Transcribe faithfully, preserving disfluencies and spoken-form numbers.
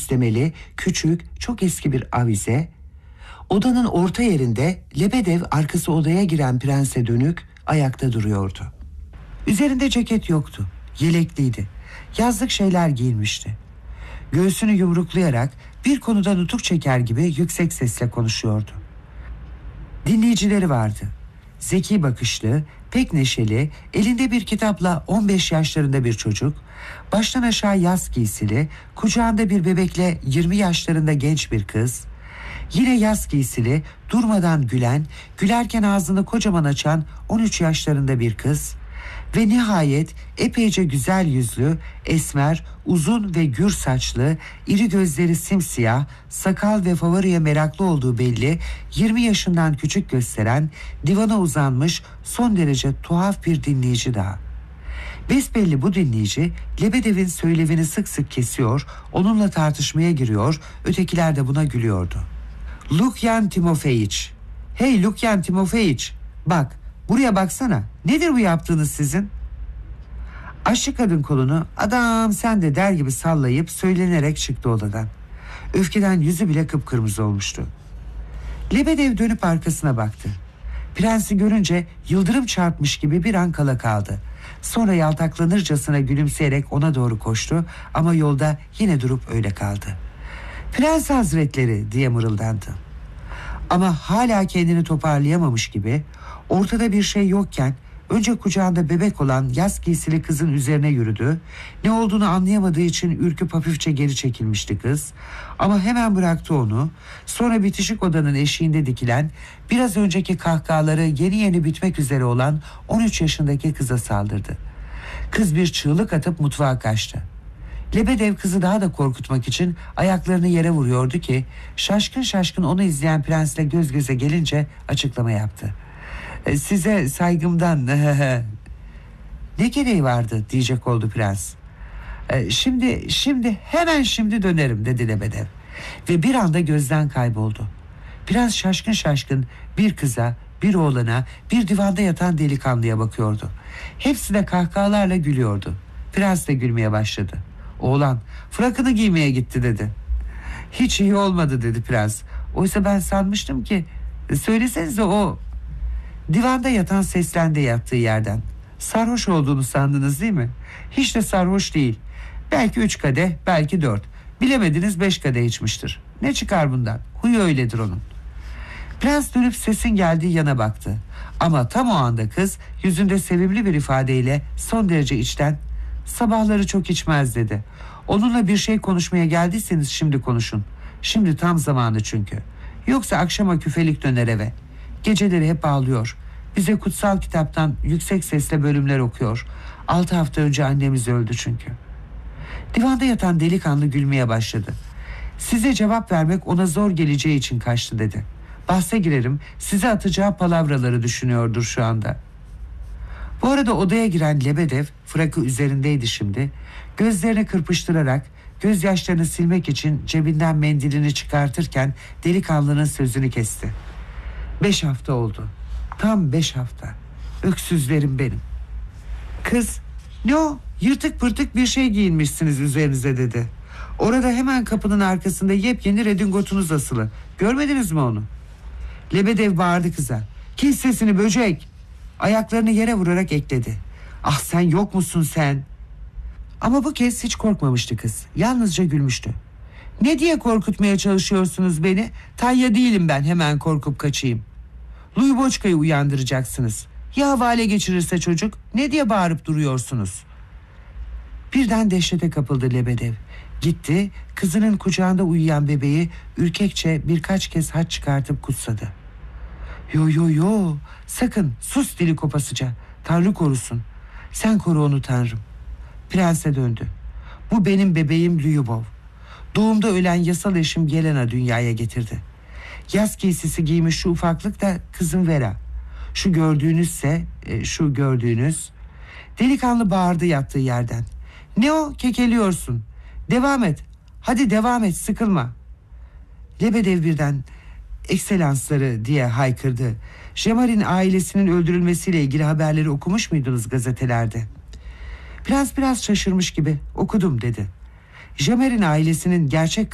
süslemeli, küçük, çok eski bir avize. Odanın orta yerinde Lebedev arkası odaya giren prense dönük ayakta duruyordu. Üzerinde ceket yoktu, yelekliydi. Yazlık şeyler giyinmişti. Göğsünü yumruklayarak bir konuda nutuk çeker gibi yüksek sesle konuşuyordu. Dinleyicileri vardı. Zeki bakışlı, pek neşeli, elinde bir kitapla on beş yaşlarında bir çocuk, baştan aşağı yaz giysili, kucağında bir bebekle yirmi yaşlarında genç bir kız, yine yaz giysili, durmadan gülen, gülerken ağzını kocaman açan on üç yaşlarında bir kız ve nihayet epeyce güzel yüzlü, esmer, uzun ve gür saçlı, iri gözleri simsiyah, sakal ve favoriye meraklı olduğu belli, yirmi yaşından küçük gösteren, divana uzanmış son derece tuhaf bir dinleyici daha. Besbelli bu dinleyici Lebedev'in söylevini sık sık kesiyor, onunla tartışmaya giriyor, ötekiler de buna gülüyordu. Lukyan Timofeyiç, hey Lukyan Timofeyiç, bak buraya baksana, nedir bu yaptığınız sizin? Aşçı kadın kolunu adam sen de der gibi sallayıp söylenerek çıktı odadan. Öfkeden yüzü bile kıpkırmızı olmuştu. Lebedev dönüp arkasına baktı. Prensi görünce yıldırım çarpmış gibi bir an kala kaldı. Sonra yaltaklanırcasına gülümseyerek ona doğru koştu ama yolda yine durup öyle kaldı. Prens Hazretleri diye mırıldandı. Ama hala kendini toparlayamamış gibi ortada bir şey yokken önce kucağında bebek olan yaz giysili kızın üzerine yürüdü. Ne olduğunu anlayamadığı için ürküp hafifçe geri çekilmişti kız. Ama hemen bıraktı onu. Sonra bitişik odanın eşiğinde dikilen, biraz önceki kahkahaları yeni yeni bitmek üzere olan on üç yaşındaki kıza saldırdı. Kız bir çığlık atıp mutfağa kaçtı. Lebedev kızı daha da korkutmak için ayaklarını yere vuruyordu ki şaşkın şaşkın onu izleyen prensle göz göze gelince açıklama yaptı. Size saygımdan ne gereği vardı diyecek oldu prens. Şimdi şimdi hemen şimdi dönerim dedi Lebedev ve bir anda gözden kayboldu. Prens şaşkın şaşkın bir kıza, bir oğlana, bir divanda yatan delikanlıya bakıyordu. Hepsi de kahkahalarla gülüyordu. Prens de gülmeye başladı. Oğlan frakını giymeye gitti dedi. Hiç iyi olmadı dedi prens. Oysa ben sanmıştım ki, söylesenize o. Divanda yatan seslendi yattığı yerden. Sarhoş olduğunu sandınız değil mi? Hiç de sarhoş değil. Belki üç kadeh, belki dört. Bilemediniz beş kadeh içmiştir. Ne çıkar bundan? Huyu öyledir onun. Prens dönüp sesin geldiği yana baktı. Ama tam o anda kız yüzünde sevimli bir ifadeyle son derece içten sabahları çok içmez dedi. Onunla bir şey konuşmaya geldiyseniz şimdi konuşun. Şimdi tam zamanı çünkü. Yoksa akşama küfelik döner eve. Geceleri hep ağlıyor. Bize kutsal kitaptan yüksek sesle bölümler okuyor. Altı hafta önce annemiz öldü çünkü. Divanda yatan delikanlı gülmeye başladı. Size cevap vermek ona zor geleceği için kaçtı dedi. Bahse girerim, size atacağı palavraları düşünüyordur şu anda. Bu arada odaya giren Lebedev frakı üzerindeydi şimdi. Gözlerini kırpıştırarak gözyaşlarını silmek için cebinden mendilini çıkartırken delikanlının sözünü kesti. Beş hafta oldu. Tam beş hafta. Öksüzlerim benim. Kız, ne o? Yırtık pırtık bir şey giyinmişsiniz üzerinize dedi. Orada hemen kapının arkasında yepyeni redingotunuz asılı. Görmediniz mi onu? Lebedev bağırdı kıza. Kes sesini böcek. Ayaklarını yere vurarak ekledi. Ah sen yok musun sen? Ama bu kez hiç korkmamıştı kız. Yalnızca gülmüştü. Ne diye korkutmaya çalışıyorsunuz beni? Tanya değilim ben hemen korkup kaçayım. Luyboçka'yı uyandıracaksınız. Ya havale geçirirse çocuk? Ne diye bağırıp duruyorsunuz? Birden dehşete kapıldı Lebedev. Gitti, kızının kucağında uyuyan bebeği ürkekçe birkaç kez haç çıkartıp kutsadı. Yo yo yo, sakın sus dili kopasıca. Tanrı korusun. Sen koru onu Tanrım. Prense döndü. Bu benim bebeğim Lyubov. Doğumda ölen yasal eşim Yelena dünyaya getirdi. Yaz giysisi giymiş şu ufaklık da kızım Vera. Şu gördüğünüzse e, şu gördüğünüz. Delikanlı bağırdı yattığı yerden. Ne o kekeliyorsun? Devam et. Hadi devam et, sıkılma. Lebedev birden ekselansları diye haykırdı. Jemarin ailesinin öldürülmesiyle ilgili haberleri okumuş muydunuz gazetelerde? Prens biraz şaşırmış gibi okudum dedi. Jemarin ailesinin gerçek